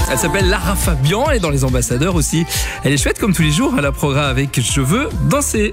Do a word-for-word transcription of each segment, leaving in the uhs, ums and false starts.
Elle s'appelle Lara Fabian, elle est dans Les Ambassadeurs aussi. Elle est chouette comme tous les jours, elle a programme avec Je veux danser.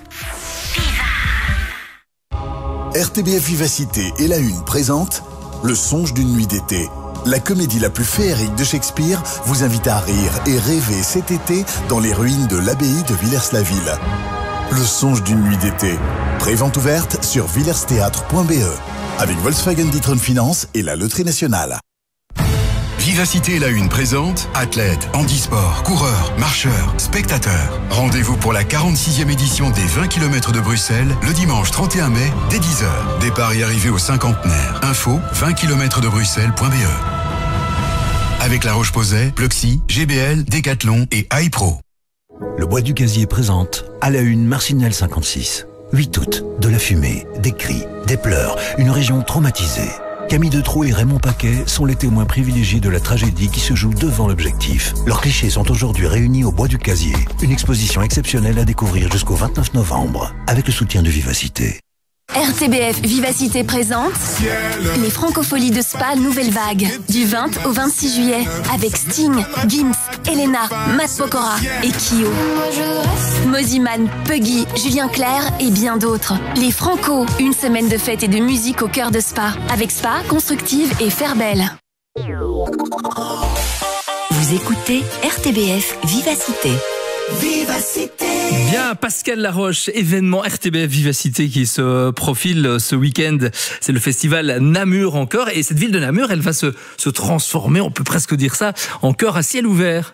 R T B F Vivacité et La Une présente Le songe d'une nuit d'été. La comédie la plus féerique de Shakespeare vous invite à rire et rêver cet été dans les ruines de l'abbaye de Villers-la-Ville. Le songe d'une nuit d'été. Prévente ouverte sur villersthéâtre point b e avec Volkswagen D'Ieteren Finance et la Loterie Nationale. Vivacité et La Une présente athlètes, handisport, coureurs, marcheurs, spectateurs. Rendez-vous pour la quarante-sixième édition des vingt kilomètres de Bruxelles le dimanche trente et un mai dès dix heures. Départ et arrivée au cinquantenaire. Info vingt kilomètres de Bruxelles point b e. Avec La Roche-Posay, Pluxee, G B L, Decathlon et iPro. Le Bois du Gazier présente à la une Marcinelle cinquante-six. huit août, de la fumée, des cris, des pleurs, une région traumatisée. Camille Detraux et Raymond Paquet sont les témoins privilégiés de la tragédie qui se joue devant l'objectif. Leurs clichés sont aujourd'hui réunis au Bois du Gazier. Une exposition exceptionnelle à découvrir jusqu'au vingt-neuf novembre, avec le soutien de Vivacité. R T B F Vivacité présente les Francopholies de Spa Nouvelle Vague du vingt au vingt-six juillet avec Sting, Gims, Elena, Matt Pokora et Kyo. Moziman, Puggy, Julien Clerc et bien d'autres. Les Franco, une semaine de fête et de musique au cœur de Spa avec Spa, Constructive et Fairbelle. Vous écoutez R T B F Vivacité. Vivacité. Bien, Pascal Laroche, événement R T B F Vivacité qui se profile ce week-end. C'est le festival Namur encore. Et cette ville de Namur, elle va se, se transformer, on peut presque dire ça, en chœur à ciel ouvert.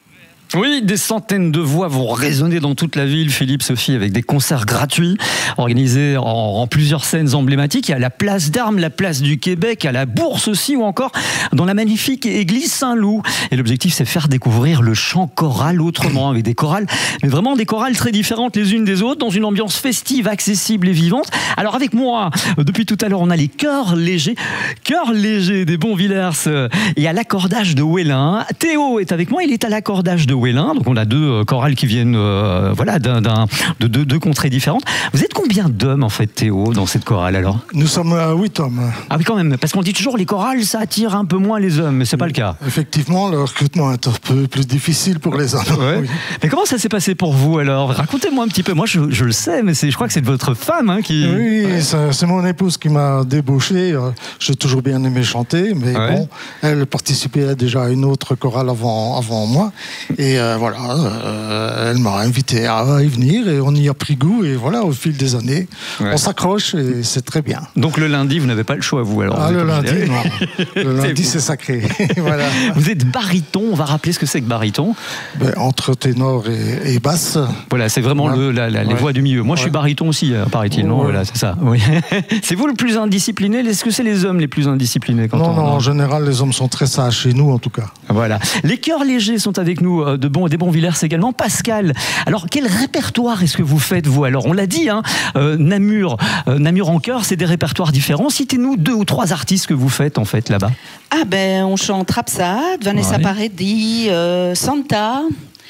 Oui, des centaines de voix vont résonner dans toute la ville, Philippe, Sophie, avec des concerts gratuits organisés en, en plusieurs scènes emblématiques. Il y a la place d'Armes, la place du Québec, à la Bourse aussi, ou encore dans la magnifique église Saint-Loup. Et l'objectif, c'est faire découvrir le chant choral autrement, avec des chorales, mais vraiment des chorales très différentes les unes des autres, dans une ambiance festive, accessible et vivante. Alors avec moi, depuis tout à l'heure, on a les chœurs légers, chœurs légers des Bonvillers et à l'accordage de Wellin. Théo est avec moi, il est à l'accordage de Wellin, donc on a deux chorales qui viennent euh, voilà, d'un, d'un, de deux, deux contrées différentes. Vous êtes combien d'hommes en fait, Théo, dans cette chorale alors ? Nous sommes à huit hommes. Ah oui, quand même, parce qu'on dit toujours les chorales ça attire un peu moins les hommes, mais c'est pas le cas. Effectivement, le recrutement est un peu plus difficile pour les hommes. Ouais. Oui. Mais comment ça s'est passé pour vous alors ? Racontez-moi un petit peu. Moi je, je le sais, mais c'est, je crois que c'est votre femme hein, qui. Oui, ouais. ça, c'est mon épouse qui m'a débauché. J'ai toujours bien aimé chanter, mais ouais. bon, elle participait déjà à une autre chorale avant, avant moi. Et euh, voilà, euh, elle m'a invité à y venir et on y a pris goût. Et voilà, au fil des années, ouais. on s'accroche et c'est très bien. Donc le lundi, vous n'avez pas le choix, vous alors ? Ah, vous le lundi, non. Le lundi, c'est, c'est sacré. Voilà. Vous êtes baryton, on va rappeler ce que c'est que baryton. Ben, entre ténor et, et basse. Voilà, c'est vraiment ouais. le, la, la, les ouais. voix du milieu. Moi, ouais. je suis baryton aussi, paraît-il. Ouais. Non, voilà, c'est ça. Oui. C'est vous le plus indiscipliné ? Est-ce que c'est les hommes les plus indisciplinés quand Non, on... non, en général, les hommes sont très sages chez nous, en tout cas. Voilà. Les chœurs légers sont avec nous, de bon, des Bonvillers également. Pascal, alors quel répertoire est-ce que vous faites, vous ? Alors, on l'a dit, hein, euh, Namur, euh, Namur en chœur, c'est des répertoires différents. Citez-nous deux ou trois artistes que vous faites, en fait, là-bas. Ah ben, on chante Rhapsade, Vanessa ouais. Paradis, euh, Santa...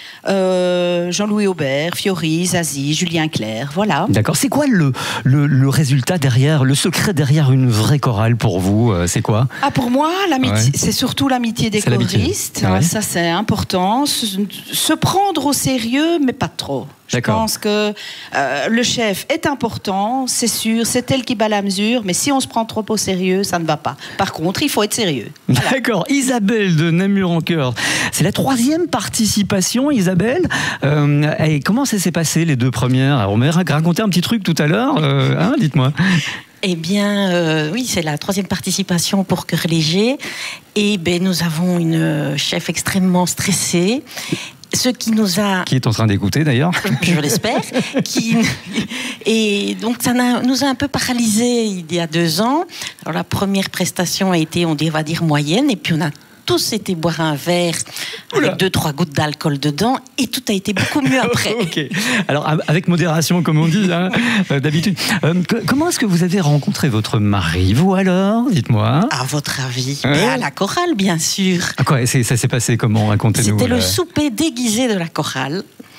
Euh, Jean-Louis Aubert, Fiori, Zazie, Julien Clerc, voilà. D'accord. C'est quoi le, le, le résultat derrière, le secret derrière une vraie chorale pour vous ? C'est quoi ? Ah, pour moi, l'amitié, ouais. c'est surtout l'amitié des c'est choristes. Ah ouais. Ça, c'est important. Se, se prendre au sérieux, mais pas trop. Je D'accord. pense que euh, le chef est important, c'est sûr, c'est elle qui bat la mesure, mais si on se prend trop au sérieux, ça ne va pas. Par contre, il faut être sérieux. Voilà. D'accord. Isabelle de Namur en chœur. C'est la troisième participation, Isabelle. Euh, et comment ça s'est passé, les deux premières ? Alors, on m'a raconté un petit truc tout à l'heure. Euh, hein, dites-moi. Eh bien, euh, oui, c'est la troisième participation pour Chœur Léger. Et ben, nous avons une chef extrêmement stressée. Ce qui nous a... Qui est en train d'écouter d'ailleurs. Je l'espère. Qui... Et donc ça nous a un peu paralysés il y a deux ans. Alors la première prestation a été, on va dire, moyenne. Et puis on a tous été boire un verre avec deux, trois gouttes d'alcool dedans et tout a été beaucoup mieux après. Ok. Alors, avec modération, comme on dit, hein, d'habitude. Euh, comment est-ce que vous avez rencontré votre mari, vous alors ? Dites-moi. À votre avis ? Ouais. À la chorale, bien sûr. Ah quoi, c'est, ça s'est passé comment ? Racontez-nous. C'était là. le souper déguisé de la chorale.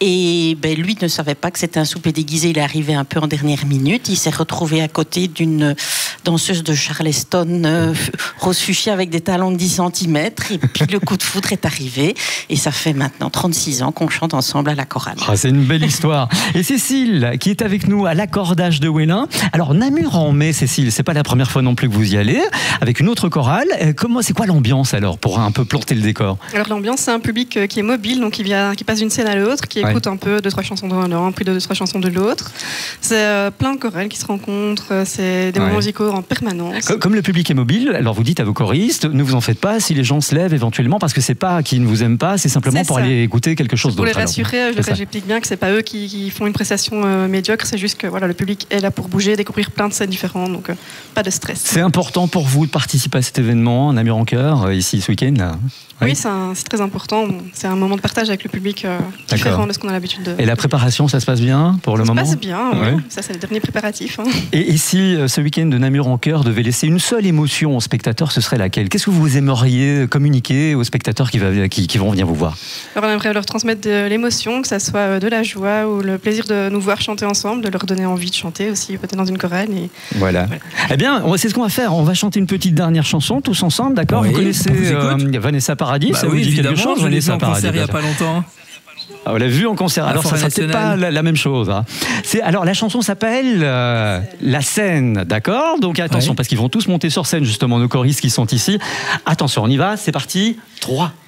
Et ben, lui ne savait pas que c'était un souper déguisé. Il est arrivé un peu en dernière minute. Il s'est retrouvé à côté d'une danseuse de Charleston, euh, rose fuchsia avec des talons de dix centimètres. Et puis le coup de foudre est arrivé. Et ça fait maintenant trente-six ans qu'on chante ensemble à la chorale. Ah, c'est une belle histoire. Et Cécile, qui est avec nous à l'accordage de Wellin. Alors, Namur en mai, Cécile, c'est pas la première fois non plus que vous y allez, avec une autre chorale. Comment, c'est quoi l'ambiance alors, pour un peu planter le décor? Alors, l'ambiance, c'est un public qui est mobile, donc qui, vient, qui passe d'une scène à l'autre, qui écoute ouais. un peu deux, trois chansons de l'un, puis deux, trois chansons de l'autre. C'est euh, plein de chorales qui se rencontrent, c'est des ouais. moments musicaux en permanence. Comme, comme le public est mobile, alors vous dites à vos choristes, ne vous en faites pas si les gens se lèvent éventuellement, parce que c'est pas qu'ils ne vous aiment pas, c'est simplement c'est pour ça. aller écouter quelque chose d'autre. Pour les rassurer, je j'explique bien que c'est pas eux qui, qui font une prestation euh, médiocre, c'est juste que voilà, le public est là pour bouger, découvrir plein de scènes différentes, donc euh, pas de stress. C'est important pour vous de participer à cet événement, Namur en chœur, euh, ici ce week-end là. Oui, oui c'est, un, c'est très important. C'est un moment de partage avec le public euh, différent de ce qu'on a l'habitude de. Et la préparation, ça se passe bien pour le ça moment? Ça se passe bien, oui. Ouais. Ça, c'est le dernier préparatif. Hein. Et, et si euh, ce week-end de Namur en chœur devait laisser une seule émotion aux spectateurs, ce serait laquelle? Qu'est-ce que vous aimeriez communiquer aux spectateurs qui, va, qui, qui vont venir vous voir? Alors, on aimerait leur transmettre de l'émotion, que ça soit de la joie ou le plaisir de nous voir chanter ensemble, de leur donner envie de chanter aussi, peut-être dans une chorale. Et... Voilà. voilà. Eh bien, c'est ce qu'on va faire. On va chanter une petite dernière chanson tous ensemble, d'accord? Oui, vous connaissez vous euh, Vanessa Paradis? Bah ça oui, vous dit quelque chose? Je l'ai vu en concert il n'y a pas longtemps. Ah, on l'a vu en concert. Alors, ça ne sera peut-être pas la, la même chose. Hein. C'est, alors, la chanson s'appelle euh, La Scène, d'accord? Donc, attention, ouais. parce qu'ils vont tous monter sur scène, justement, nos choristes qui sont ici. Attention, on y va, c'est parti. trois,